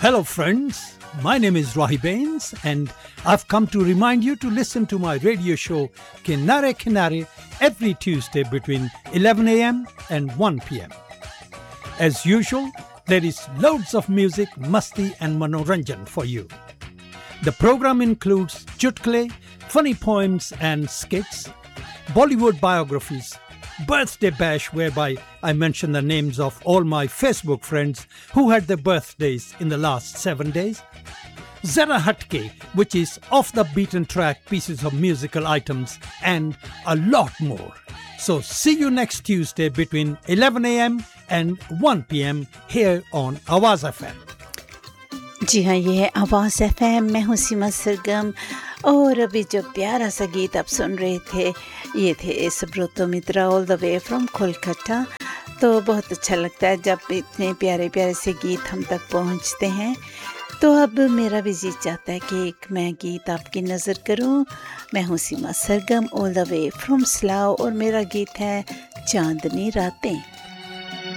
Hello friends, my name is Rahi Bains and I've come to remind you to listen to my radio show Kinare Kinare every Tuesday between 11 a.m. and 1 p.m. As usual, there is loads of music, masti and manoranjan for you. The program includes chutkle, funny poems and skits, Bollywood biographies, birthday bash whereby I mention the names of all my Facebook friends who had their birthdays in the last 7 days, Zara Hatke, which is off the beaten track pieces of musical items, and a lot more. So see you next Tuesday between 11 a.m. and 1 p.m. here on Awaz FM. जी हाँ, ये है आवाज़ FM। मैं हूँ सीमा सरगम और अभी जो प्यारा सा गीत आप सुन रहे थे ये थे सुब्रतो मित्रा all the way from Kolkata. तो बहुत अच्छा लगता है जब इतने प्यारे प्यारे से गीत हम तक पहुँचते हैं। तो अब मेरा भी जी चाहता है कि एक मैं गीत आपकी नज़र करूँ। मैं हूँ सीमा सरगम all the way from Slav और मेरा गीत है चांदनी रातें।